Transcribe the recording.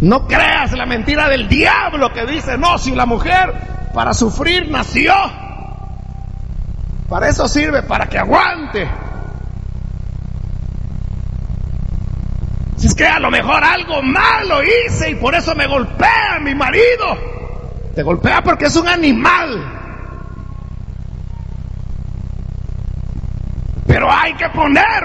No creas la mentira del diablo que dice, no, si la mujer para sufrir nació, para eso sirve, para que aguante. Si es que a lo mejor algo malo hice y por eso me golpea mi marido. Te golpea porque es un animal. Pero hay que poner